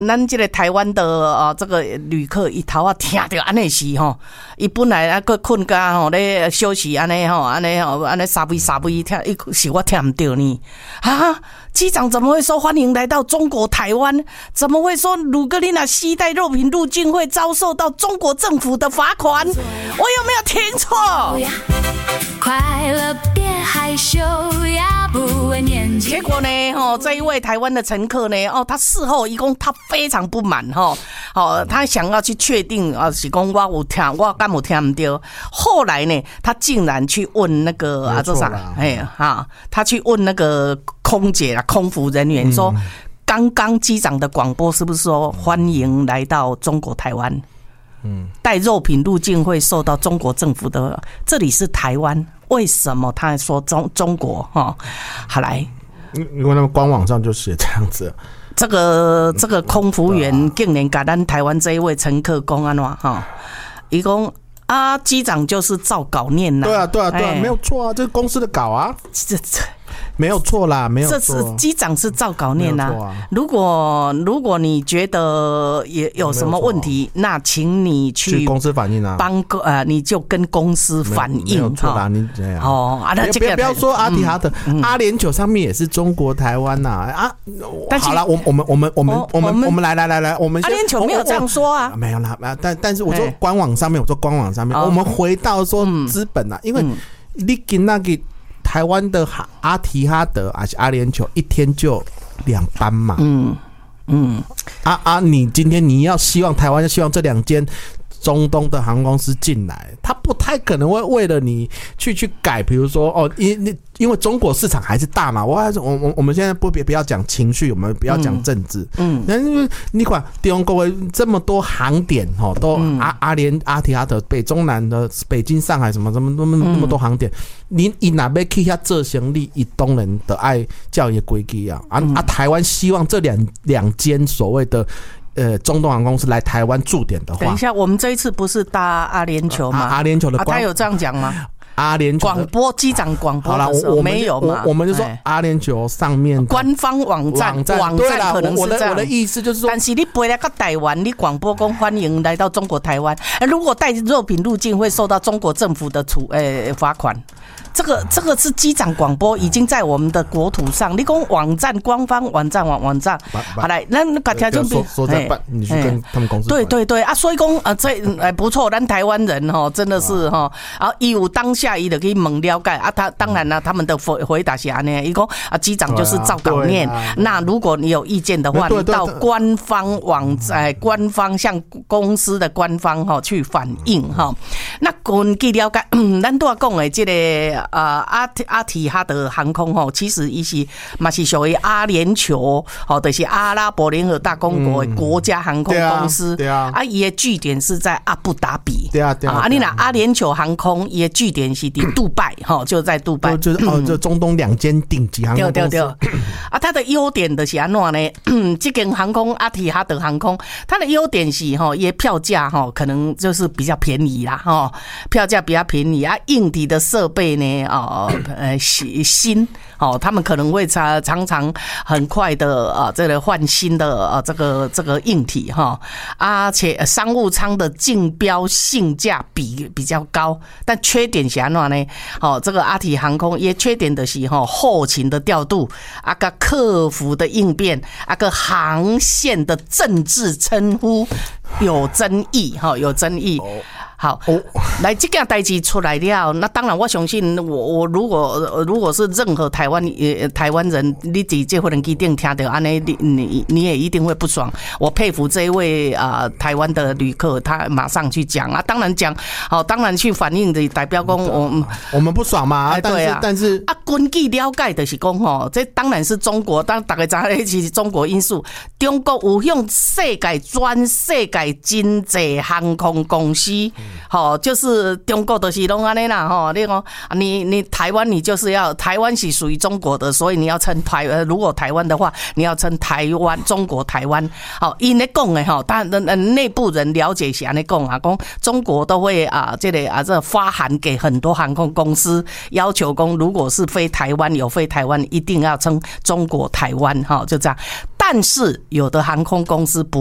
咱这个台湾的这个旅客一头啊听到安尼是吼，伊本来啊个困觉吼咧休息安尼吼，安尼沙微听，是我听唔到呢啊！机长怎么会说欢迎来到中国台湾？怎么会说鲁格丽娜携带肉品入境会遭受到中国政府的罚款？我有没有听错？快乐别害羞呀，不问年纪。结果呢，这一位台湾的乘客呢，他事后一共他非常不满他想要去确定是讲我有听，我敢有听唔到。后来呢，他竟然去问那个这啥，他去问那个空姐啦、空服人员说，刚刚机长的广播是不是说欢迎来到中国台湾？带肉品入境会受到中国政府的，这里是台湾，为什么他说中国好来， 因为他们官网上就写这样子。 这个空服员竟然跟咱台湾这一位乘客讲安怎他说机长就是照稿念啦。 对啊，没有错啊，这是公司的稿啊。没有错啦，没有错。 这是机长是照稿念如果你觉得有什么问题，那请你去公司反映啊， 你就跟公司反映。 没有错啦，你这样不要说阿提哈德，阿联酋上面也是中国台湾呐好了，我们来，我们阿联酋没有这样说啊， 没有啦，但是我说官网上面，我们回到说资本啊，因为你跟那个。台湾的阿提哈德还是阿联酋一天就2班嘛？你今天你要希望台湾希望这2间中东的航空公司进来，他不太可能会为了你去改，比如说因为中国市场还是大嘛。我们现在不要讲情绪，我们不要讲政治。因为你看中国这么多航点都阿提哈德、北中南的北京、上海什么那么多航点，你哪边去遐做生意，以当然的爱教育规矩啊。台湾希望这两间所谓的。中东航空公司来台湾驻点的话， 等一下，我们这一次不是搭阿联酋吗？ 阿联酋的他有这样讲吗？ 阿联酋机长广播的时候没有嘛？ 我们就说阿联酋上面官方网站可能是这样。 我的意思就是说， 但是你飞来到台湾，你广播公欢迎来到中国台湾，如果带肉品入境会受到中国政府的罚款。这个是机长广播，已经在我们的国土上。你讲网站官方网站，好来，咱个听众说在办，你去跟他们公司。 对啊，所以讲这不错，咱台湾人真的是伊有当下伊就可以问了解他当然了，他们的回答是安尼，伊讲机长就是照稿念。那如果你有意见的话，你到官方网站、官方向公司的官方去反映那根据了解，咱都要讲的这个。阿提哈德航空其实伊是嘛是属于阿联酋就是阿拉伯联合大公国的国家航空公司。伊的据点是在阿布达比。你那阿联酋航空伊的据点是在杜拜就在杜拜。 就中东2间顶级航空公司。对。 它的优点就是安怎呢？这间航空阿提哈德航空，它的优点是伊的票价可能就是比较便宜啦票价比较便宜硬体的设备呢。新他们可能会常常很快的这个换新的这个硬体而且商务舱的竞标性价比较高，但缺点是安怎呢？这个阿提航空也缺点的是后勤的调度个客服的应变个航线的政治称呼有争议。好，来这件代志出来了，那当然我相信我如果是任何台湾人，你在这飞机顶听到安尼，你也一定会不爽。我佩服这一位台湾的旅客，他马上去讲当然讲当然去反映的代表讲我们不爽嘛，但是根据了解就是讲这当然是中国，大家知道是中国因素。中国有向全世界真济航空公司。就是中国就是拢安尼啦你讲你台湾你就是要台湾是属于中国的，所以你要称如果台湾的话，你要称台湾中国台湾。因咧讲的当然内部人了解是安尼讲讲中国都会这发函给很多航空公司，要求讲如果是飞台湾有飞台湾，一定要称中国台湾就这样。但但是有的航空公司不